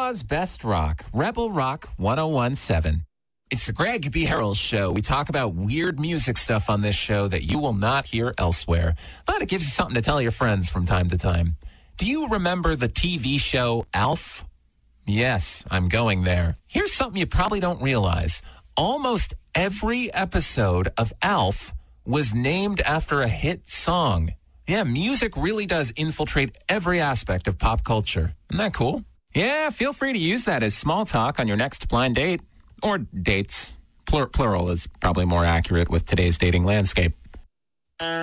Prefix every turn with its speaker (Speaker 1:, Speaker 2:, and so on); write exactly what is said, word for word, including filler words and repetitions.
Speaker 1: Utah's best rock, Rebel Rock ten seventeen. It's the Greg B. Harrell Show. We talk about weird music stuff on this show that you will not hear elsewhere, but it gives you something to tell your friends from time to time. Do you remember the T V show Alf? Yes, I'm going there. Here's something you probably don't realize. Almost every episode of Alf was named after a hit song. Yeah, music really does infiltrate every aspect of pop culture. Isn't that cool? Yeah, feel free to use that as small talk on your next blind date. Or dates. Plur- plural is probably more accurate with today's dating landscape.